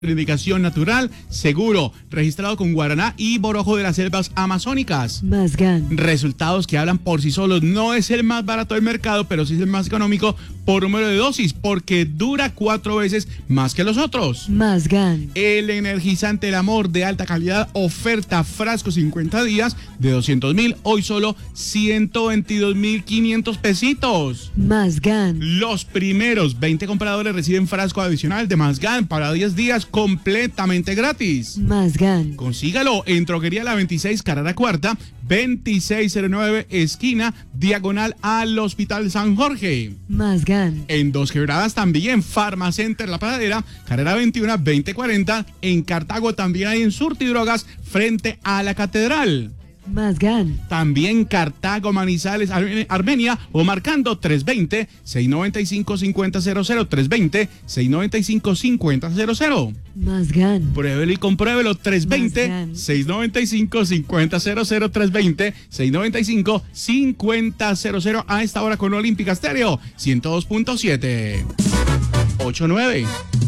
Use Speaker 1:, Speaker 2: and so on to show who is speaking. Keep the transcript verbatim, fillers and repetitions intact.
Speaker 1: Indicación natural, seguro, registrado con guaraná y borojo de las selvas amazónicas.
Speaker 2: Mazgan.
Speaker 1: Resultados que hablan por sí solos. No es el más barato del mercado, pero sí es el más económico por número de dosis, porque dura cuatro veces más que los otros.
Speaker 2: Mazgan.
Speaker 1: El energizante del amor de alta calidad, oferta frasco cincuenta días de doscientos mil, hoy solo ciento veintidós mil quinientos pesitos.
Speaker 2: Mazgan.
Speaker 1: Los primeros veinte compradores reciben frasco adicional de Mazgan para diez días completamente gratis.
Speaker 2: Mazgan.
Speaker 1: Consígalo en Droguería La veintiséis, carrera cuarta, veintiséis cero nueve, esquina, diagonal al Hospital San Jorge.
Speaker 2: Mazgan.
Speaker 1: En Dos Quebradas también, Farmacenter La Pradera, carrera veintiuno, veinte cuarenta. En Cartago también hay en Surtidrogas, frente a la Catedral.
Speaker 2: Mazgan.
Speaker 1: También Cartago, Manizales, Ar- Armenia, o marcando tres dos cero, seis nueve cinco, cinco cero cero cero, tres dos cero, seis nueve cinco, cinco cero cero cero.
Speaker 2: Mazgan.
Speaker 1: Pruébelo y compruébelo, tres dos cero,
Speaker 2: Mazgan.
Speaker 1: seis nueve cinco, cinco cero cero cero, tres dos cero, seis nueve cinco, cinco cero cero cero. A esta hora con Olímpica Estéreo, ciento dos punto siete. ocho nueve.